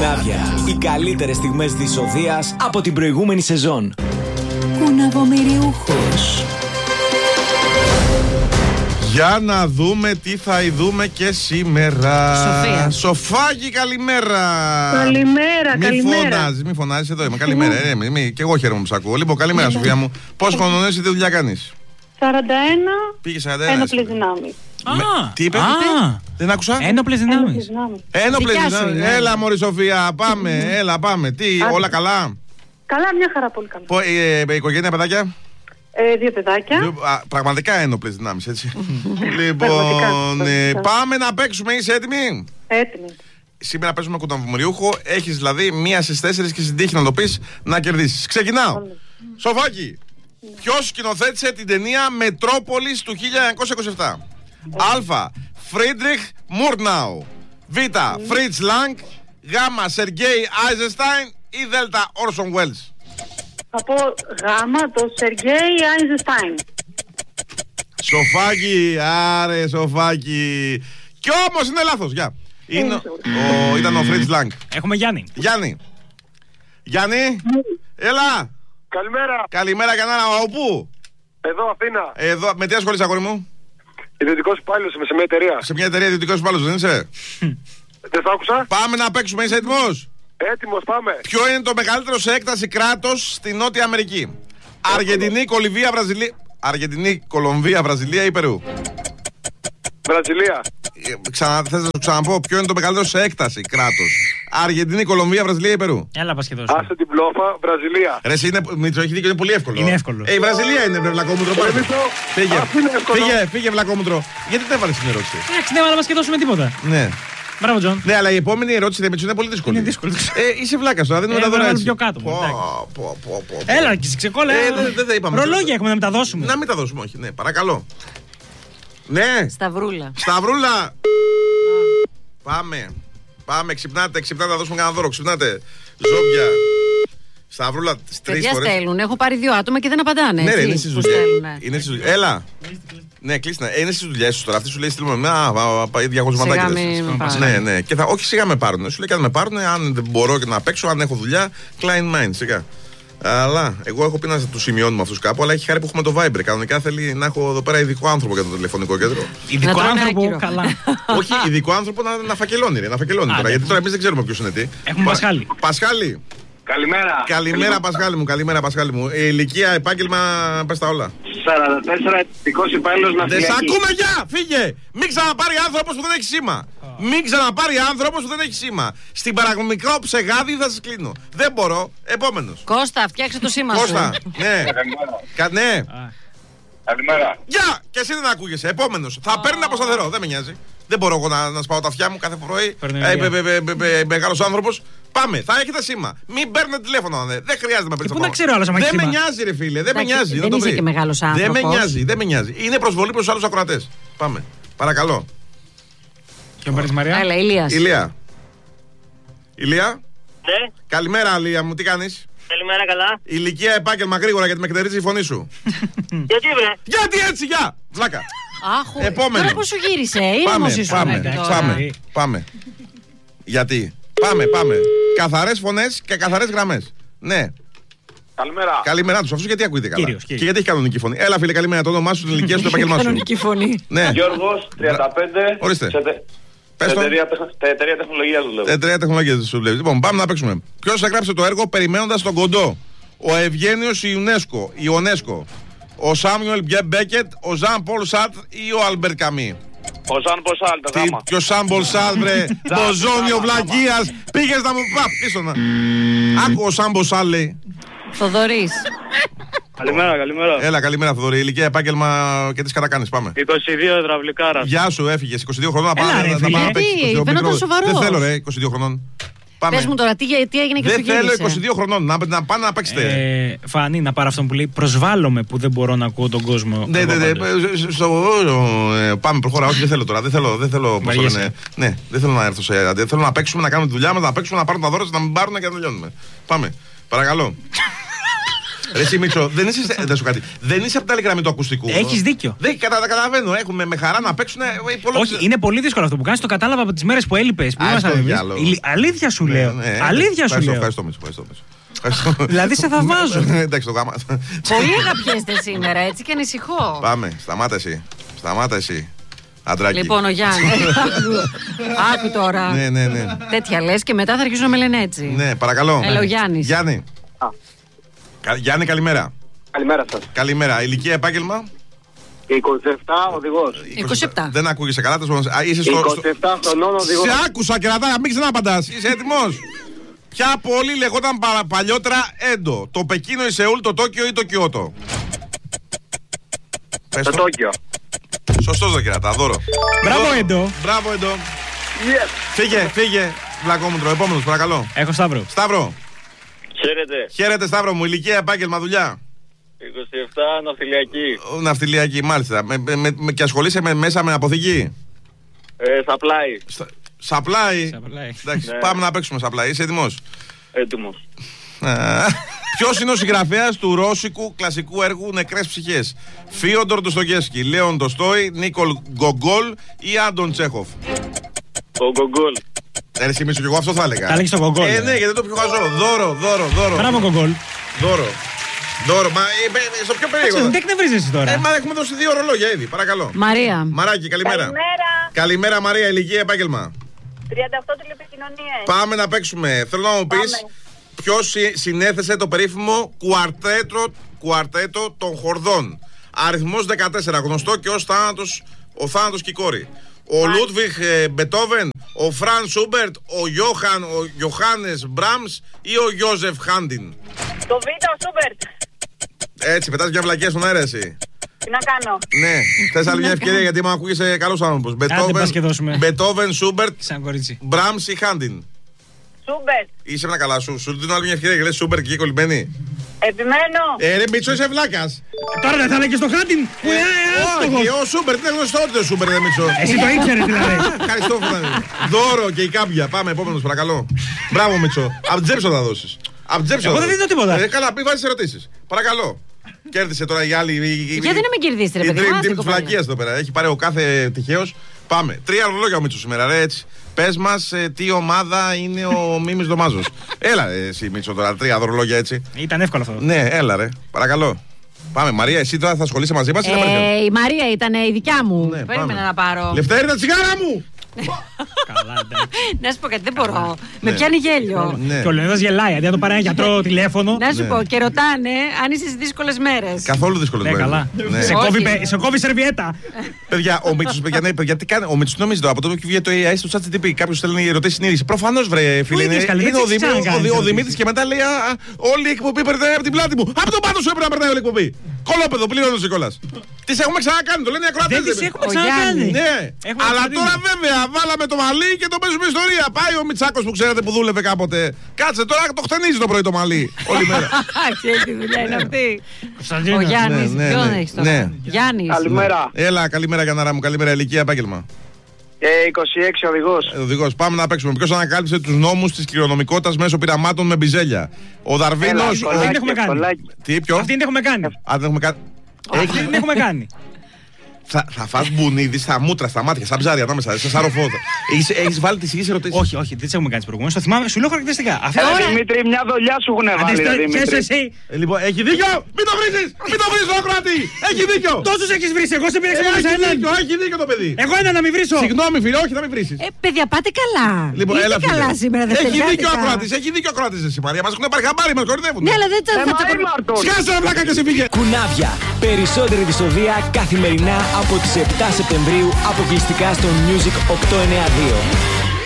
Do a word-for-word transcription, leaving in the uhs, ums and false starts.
Σκανδινάβια. Οι καλύτερες στιγμές της οδείας από την προηγούμενη σεζόν. Κουναβομηριούχος. Για να δούμε τι θα ειδούμε και σήμερα. Σοφία. Σοφάκι, καλημέρα. Καλημέρα, μη καλημέρα. Φωνάζεις, μη φωνάζεις, εδώ είμαι. Καλημέρα. ε, μη, μη, και εγώ χαίρομαι που σ' ακούω. Λοιπόν, καλημέρα, Σοφία μου. Πόσο χρόνο είσαι, τι δουλειά κάνεις? σαράντα ένα. Πήγε σαράντα ένα. Ένοπλες δυνάμεις. Με- Τι είπε, Α. δεν άκουσα. Ένοπλες δυνάμεις. Ένοπλες δυνάμεις. Ένοπλες Δικιά σου δυνάμεις. είναι. Έλα, μωρή Σοφία, πάμε, έλα, πάμε. Τι, Άντε. όλα καλά? Καλά, μια χαρά, πολύ καλά. Πο- ε, ε, οικογένεια, παιδάκια. Ε, δύο παιδάκια. Δύο- α, Πραγματικά ένοπλες δυνάμεις, έτσι. Λοιπόν, Πραγματικά, ε, πραγματικά. πάμε να παίξουμε, είσαι έτοιμη? Έτοιμη. Σήμερα παίζουμε κουταμβουμουριούχο. Έχεις δηλαδή μία στις τέσσερις και στην τύχη να το πεις να κερδίσεις. Ξεκινάω. Σοφάκι, ποιος σκηνοθέτησε την ταινία Μετρόπολης του χίλια εννιακόσια είκοσι επτά? Α. Φρίντριχ Μουρνάου. Β. Φρίτς Λάγκ. Γ. Σεργέι Άιζενστάιν. Ή Δ. Όρσον Βέλς. Θα πω γάμα το Σεργέι Άιζενστάιν. Σοφάκι, άρε Σοφάκι. Κι όμως είναι λάθος. Γεια. Είναι ο, ήταν ο Φρίτς Λάγκ. Έχουμε Γιάννη. Γιάννη. Γιάννη. Έλα. Καλημέρα. Καλημέρα, κανένα. Από πού? Εδώ Αθήνα. Εδώ, με τι ασχολείσαι, αγόρι μου? Ιδιωτικός υπάλληλος είμαι σε μια εταιρεία. Σε μια εταιρεία ιδιωτικός υπάλληλος, δεν είσαι? Δεν θα άκουσα. Πάμε να παίξουμε, είσαι έτοιμος? Έτοιμος, πάμε. Ποιο είναι το μεγαλύτερο σε έκταση κράτος στη Νότια Αμερική? Αργεντινή, Κολυμβία, Βραζιλία. Αργεντινή, Κολομβία, Βραζιλία ή Περού? Βραζιλία. Ε, Ξανα, θες να σου ξαναπώ, ποιο είναι το μεγαλύτερο σε έκταση κράτος? Αργεντινή, Κολομβία, Βραζιλία ή Περού? Έλα, πας και δώσε. Άσε την πλόφα, Βραζιλία. Ρε, εσύ είναι, Μήτσο, έχει δίκιο, είναι πολύ εύκολο. Είναι εύκολο. Ε, η Βραζιλία είναι, βρε βλακόμουτρο. Πάμε. Μήτσο, Φύγε, αυτό είναι εύκολο. φύγε, φύγε, βλακόμουτρο. Γιατί δεν έβαλες την ερώτηση? Εντάξει, δεν βάλαμε και δώσουμε τίποτα. Ναι. Μπράβο, Τζον. Ναι, αλλά η επόμενη ερώτηση Μήτσο είναι πολύ δύσκολη. Είναι δύσκολη. Ε, είσαι βλάκας τώρα, δεν είναι Ε, τα δώρα βάλουμε έτσι. πιο κάτω, Πω, εντάξει. πω, πω, πω, πω. Έλα, και ξεκόλα. Ε, δεν- δεν τα είπαμε. Ρολόγια έχουμε να μεταδώσουμε. Να μην τα δώσουμε, όχι, ναι, παρακαλώ. Ναι, Σταυρούλα. Σταυρούλα. Πάμε. Πάμε, ξυπνάτε, ξυπνάτε να δώσουμε κανένα δώρο. Ξυπνάτε. Ζόμπια. Σταυρούλα, τρεις Παιδιά φορές. στέλνουν. Έχω πάρει δύο άτομα και δεν απαντάνε. Ναι, ρε, έτσι, είναι στις που δουλειές. στέλνουνε. Είναι στις δουλειές. Έλα. Ναι, κλείσνα. Ε, είναι στις δουλειές σου τώρα. Αυτή σου λέει στείλουμε μια Σιγά διαχωρισματάκια. μην με πάρουν. Ναι, ναι. Και θα, όχι σιγά με πάρουν. Σου λέει και αν με πάρουν, αν δεν μπορώ και να παίξω, αν έχω δουλειά, Klein Mind, σιγά. Αλλά εγώ έχω πει να του σημειώνουμε αυτού κάπου, αλλά έχει χάρη που έχουμε το Viber. Κανονικά θέλει να έχω εδώ πέρα ειδικό άνθρωπο για το τηλεφωνικό κέντρο. Ειδικό Να τρώνε άνθρωπο, άκυρο. καλά. Όχι, ειδικό άνθρωπο να, να φακελώνει, ρε, να φακελώνει Α, τώρα. ναι. Γιατί τώρα εμεί δεν ξέρουμε ποιο είναι τι. Έχουμε Πασχάλη. Πασχάλη. Καλημέρα. Καλημέρα, Πασχάλη μου, καλημέρα, Πασχάλη μου. Η ηλικία, επάγγελμα, πε τα όλα. σαράντα τέσσερα ιδιωτικός υπάλληλος Δεν σ' ναυτιλιακής. ακούμε, γεια! Φύγε! Μην ξαναπάρει άνθρωπο που δεν έχει σήμα. Μην ξαναπάρει άνθρωπο που δεν έχει σήμα. Στην παραγωγικό ψεγάδι θα σα κλείνω. Δεν μπορώ. Επόμενο. Κώστα, φτιάξε το σήμα σου. Κώστα, ναι. Κα- ναι. Καλημέρα. Γεια! Και εσύ δεν ακούγεσαι. Επόμενο. Θα παίρνει από σταθερό. Δεν με νοιάζει. Δεν μπορώ εγώ να, να σπάω τα αυτιά μου κάθε πρωί. Παίρνω Ε, υγεία. ε, ε, ε, ε, Μεγάλο άνθρωπο. Πάμε, θα έχετε σήμα. Μην παίρνετε τηλέφωνο. Δεν, δεν χρειάζεται να παίρνετε. πού να ξέρω άλλος άμα έχει Δεν με σήμα. νοιάζει, ρε φίλε. Δεν με Εντάξει, νοιάζει. δεν να το είσαι βρει. και μεγάλος Δεν με άνθρωπος. νοιάζει. Δεν με νοιάζει. Είναι προσβολή προ του άλλου ακροατέ. Πάμε. Παρακαλώ. Ποιον παίρνεις, Μαρία? Έλα, Ηλίας. Ηλία. Ηλία. Ναι, Καλημέρα, Ηλία μου. Τι κάνει? καλημέρα, καλά. Ηλικία, επάγγελμα, γρήγορα γιατί με εκτερίζει η φωνή σου. Γιατί βρε, Γιατί έτσι, γεια! Βλάκα. Άχου, Επόμενη. τώρα πώς σου γύρισε, είναι Πάμε, όμως ήσουν πάμε, τώρα. πάμε, πάμε. Γιατί? Πάμε, πάμε. Καθαρές φωνές και καθαρές γραμμές. Ναι. Καλημέρα. Καλημέρα τους. Αυτούς γιατί ακούγεται καλά. Κύριος, κύριος. Και γιατί έχει κανονική φωνή. Έλα, φίλε, καλημέρα. Το όνομά σου, την ηλικία σου, το επάγγελμά σου. Κανονική φωνή. Ναι. Γιώργος, τριάντα πέντε. Ορίστε. Σε τε- Πες σε το. εταιρεία τεχ- τε- εταιρεία τεχνολογίας δουλεύω. Εταιρεία τεχνολογίας σου λέει. Λοιπόν, πάμε να παίξουμε. Ποιος έγραψε το έργο Περιμένοντας τον Κοντό? Ο Ευγένιος Ιουνέσκο, Ιονέσκο. Ο Σάμιουελ Μπέκετ, ο Ζαν Πολ Σάρτ ή ο Άλμπερτ Καμί? Ο Ζαν Ποσάλ, τα Τι, γάμα. ποιο Σαν Πολ Σάρτ, βρε, μποζόνιο βλακίας. Πήγες να μου πά, πίσω να. Άκου ο Σαν Πολ Σάρτ λέει. Θοδωρής. Καλημέρα, καλημέρα. Έλα, καλημέρα Θοδωρή. Ηλικία, επάγγελμα και τι κατακάνεις. Πάμε. είκοσι δύο υδραυλικάρα. Γεια σου, έφυγε. είκοσι δύο χρονών να Έλα, πάμε ρε, να φίλε. πάμε να παίξεις. Γιατί, είκοσι δύο φαίνονταν μικρό. σοβαρός. Δεν θέλω, ρε, είκοσι δύο χρονών. Πάμε. Πες μου τώρα, τι, τι έγινε και σου Δεν θέλω γύρισε. είκοσι δύο χρονών να, να πάνε να παίξετε. Ε, Φανή, να πάρω αυτόν που λέει προσβάλλομαι που δεν μπορώ να ακούω τον κόσμο. Ναι, εγώ ναι, ναι. πάντως. στο- ε, Πάμε, προχώρα. Όχι, δεν θέλω τώρα. Δεν θέλω, δεν θέλω, πώς το Βαριέσαι. λένε. Ναι, δεν θέλω να έρθω σε αντί. Θέλω να παίξουμε, να κάνουμε τη δουλειά μας, να παίξουμε, να πάρουν τα δώρα, να μην πάρουν και να τελειώνουμε. Πάμε. Παρακαλώ. Ρε εσύ Μίτσο, δεν είσαι, δεν σου κάτι. Δεν είσαι από την άλλη γραμμή του ακουστικού. Έχεις δίκιο. Δεν κατα, καταλαβαίνω. Έχουμε με χαρά να παίξουν. Όχι, είναι πολύ δύσκολο αυτό που κάνεις. Το κατάλαβα από τις μέρες που έλειπες. Που ήμασταν εμείς. Αλήθεια σου λέω. Αλήθεια σου λέω. Ευχαριστώ Μίτσο. Δηλαδή σε θαυμάζω. Εντάξει το γάμα. Πολύ αγαπιέστε σήμερα, έτσι και ανησυχώ. Πάμε, σταμάτα εσύ. Σταμάτα εσύ. Αντράκι. Λοιπόν, ο Γιάννη. Άκου τώρα. Ναι, ναι, ναι. Τέτοια λες και μετά θα αρχίσουν να με λένε έτσι. Ναι, παρακαλώ. Έλα, ο Γιάννης. Γιάννη. Κα- Γιάννη, καλημέρα. Καλημέρα σας. Καλημέρα. Ηλικία, επάγγελμα. είκοσι επτά οδηγός. είκοσι επτά. Δεν ακούγεσαι καλά. τέλος πάντων. Α, είσαι στο, είκοσι στο... επτά χρονών οδηγός. Σε άκουσα και ρατάρα, μην ξαναπαντάς. Είσαι έτοιμος. Ποια πόλη λεγόταν παρα- παλιότερα Έντο? Το Πεκίνο, η Σεούλ, το Τόκιο ή το Κιώτο? Πες Το το. Τόκιο. Σωστός το κερατά, δώρο. Μπράβο, Δώρο. Έντο. Μπράβο, Έντο. Yes. Φύγε, φύγε. Βλακόμουτρο, επόμενος, παρακαλώ. Έχω Σταύρο. Σταύρο. Χαίρετε. Χαίρετε, Σταύρο μου. Ηλικία, επάγγελμα, δουλειά. είκοσι επτά ναυτιλιακή. Ο, Ναυτιλιακή, μάλιστα. Με, με, με, και ασχολείσαι με, μέσα με αποθήκη. Ε, supply. Στα- Σαπλάι. Σαπλάι. Εντάξει, Ναι. πάμε να παίξουμε σαπλάι. Είσαι έτοιμος? Έτοιμος. Ποιος είναι ο συγγραφέας του ρώσικου κλασικού έργου Νεκρές Ψυχές? Φίοντορ Ντοστογεύσκι, Λέον Τολστόι, Νίκολ Γκογκόλ ή Άντων Τσέχοφ? Ο Γκογκόλ. Ε, εσύ Μίσο, και εγώ αυτό θα έλεγα. Θα έλεγες τον Γκογκόλ. Ε, ναι, γιατί το πιο χαζό. Δώρο, δώρο, δώρο. Μπράβο, Γκογκόλ. Δώρο. Δώρο, μα ε, ε, στο πιο περίεργο. Δεν εκνευρίζεσαι Ε, τώρα. μα έχουμε δώσει δύο ρολόγια ήδη, παρακαλώ. Μαρία. Μαράκι, καλημέρα. Καλημέρα. Καλημέρα, Μαρία, ηλικία, επάγγελμα. τριάντα οκτώ τηλεπικοινωνίες. Πάμε να παίξουμε. Θέλω να μου πεις ποιος συνέθεσε το περίφημο κουαρτέτο, κουαρτέτο των χορδών. Αριθμός δεκατέσσερα, γνωστό και ως θάνατος, ο θάνατος και η κόρη. Ο Λούντβιχ Μπετόβεν, ο Φραν Σούμπερτ, ο Γιώχαν, ο Γιωχάνες Μπραμς ή ο Γιώζεφ Χάντιν? Το Β, ο Σούμπερτ. Έτσι, πετάς μια βλακία στον αέρα εσύ. Τι να κάνω. Ναι, θες άλλη μια ευκαιρία γιατί μου ακούγεσαι καλός άνθρωπος. πας και δώσουμε. Μπετόβεν, Σούμπερτ, Σαν κορίτσι. Μπραμς ή Χάντιν? Σούμπερτ. Είσαι ένα καλά σου. Σου δίνω άλλη μια ευκαιρία και λες Σούμπερτ και εκεί κολλημένη. Επιμένω. Ε, ρε Μίτσο, είσαι βλάκας. Τώρα δεν θα έλεγες το Χάντιν που είναι άστοχος. Όχι, ο Σούμπερτ είναι γνωστό ότι ο Σούμπερτ είναι Μίτσο. Εσύ το ήξερες δηλαδή. Ευχαριστώ, Φρανί. Δώρο και η κάμπια. Πάμε, επόμενος, παρακαλώ. Μπράβο, Μίτσο. Απ' την τσέπη θα τα δώσεις. Απ' την τσέπη θα Εγώ τα δεν δώσεις. δίνω τίποτα. Ε, καλά, πει, βάζεις ερωτήσεις. Παρακαλώ. Κέρδισε τώρα η άλλη. Γιατί να μην κερδίσετε, ρε Η παιδί dream μου, team άστε της κοπέλα. βλακίας εδώ πέρα. Έχει πάρει ο κάθε τυχαίος. Πάμε. Τρία ρολόγια ο Μίτσος σήμερα, ρε, έτσι. Πες μας ε, τι ομάδα είναι ο Μίμης Δωμάζος. Έλα, ρε, εσύ Μίτσο τώρα, τρία ρολόγια έτσι. Ήταν εύκολο αυτό. Ναι, έλα, ρε. Παρακαλώ. Πάμε, Μαρία, εσύ τώρα θα ασχολείσαι μαζί μας ή θα πάρεις κάτι? Ε, η Μαρία ήταν η δικιά μου. Ναι, Περίμενα πάμε. να πάρω. Λευτέρη, τα τσιγάρα μου! Καλά, εντάξει. Να σου πω κάτι, δεν μπορώ. Με Ναι. πιάνει γέλιο. Ναι. Και ο Λεωνίδας γελάει, αντί να το πάρει ένα γιατρό τηλέφωνο. Να σου Ναι. πω, και ρωτάνε αν είσαι στι δύσκολε μέρε. Καθόλου δύσκολο Ναι, το καλά. Ναι. Σε Όχι. κόβει πε- Σε κόβει σερβιέτα. Παιδιά, ο Μίτσος, παιδιά, ναι, παιδιά, τι κάνει. Ο Μίτσος νομίζει τώρα από το που βγει το έι άι στο ChatGPT. Κάποιος θέλει να ερωτήσει συνείδηση. Προφανώς, βρε φίλε. ίδιος Είναι, καλή, είναι δεν ο, τις Δημήτρης, ο, ξανακάνεις Δη- ο ερωτήσεις. Δημήτρης και μετά λέει α, α, όλη η εκπομπή περνάει από την πλάτη μου. Από τον πάνω σου έπρεπε να περνάει όλη η εκπομπή. Κολόπεδο, πλήρωνος κιόλας. Τις έχουμε ξανακάνει, το λένε οι ακροατές. Δεν τις ρε. έχουμε Ο ξανακάνει. Γιάννης. Ναι, Έχουμε αλλά εξαρτήσει. τώρα βέβαια βάλαμε το μαλλί και το παίζουμε ιστορία. Πάει ο Μιτσάκος που ξέρετε που δούλευε κάποτε. Κάτσε τώρα το χτενίζει το πρωί το μαλλί. Όλη μέρα. Ξέρει τι δουλειά είναι αυτή. Ο Κωνσταντίνος. Γιάννη. ναι, Ποιον ναι. έχει τώρα. Ναι. Γιάννη. Καλημέρα. Έλα, καλημέρα Γιαννάρα μου, καλημέρα ηλικία, επάγγελμα. Ε, είκοσι έξι οδηγός. Ε, οδηγός, πάμε να παίξουμε. Ποιος ανακάλυψε τους νόμους της κληρονομικότητας μέσω πειραμάτων με μπιζέλια? Ο Δαρβίνος. Αυτή Ο... την έχουμε κάνει. ευκολάκι. Τι, ποιο? Αυτή την έχουμε κάνει. Α, δεν έχουμε κάνει. Αυτή την έχουμε κάνει. Θα, θα φας μπουνίδι στα μούτρα, στα μάτια, σαν ψάρια ανάμεσα, σε σαροφότα. Έχεις, έχεις βάλει τις ίδιες ερωτήσεις? Όχι, όχι, δεν τι έχουμε κάνει τις προηγούμενες. Το θυμάμαι, σου λέω χαρακτηριστικά. Αυτή Ε, τώρα. Δημήτρη, μια δολιά σου έχουν βάλει, ρε, Αντίστοιχα, Δημήτρη. εσύ. Ε, λοιπόν, έχει δίκιο! Μην το βρίζεις! Μην το βρίζεις, Ακροατή! Έχει δίκιο! Τόσους έχεις βρει, εγώ σε Ε, πήρα μόνο σε έχει έναν. δίκιο, έχει δίκιο το παιδί! Εγώ ένα να μην βρίσω. Συγγνώμη, φίλε, όχι, να μην βρήσεις. Ε, παιδιά, πάτε καλά. Λοιπόν, Είστε έλα, φίλε. καλά σήμερα, Έχει δίκιο ο δευτεριάτικα. Ακροατής, έχει δίκιο ο Ακροατής, εσύ Μαρία. Μας έχουν πάρει χαμπάρι, μας κορυδεύουν. Ναι, αλλά δεν θα Ε, θα μα τσακωνόμαστε. είμαι αρτός. Σκάσε ρε βλάκα και σε φύγε! Κουνάβια. Περισσότερη δυσοδεία καθημερινά από τις επτά Σεπτεμβρίου αποκλειστικά στο Music οκτακόσια ενενήντα δύο.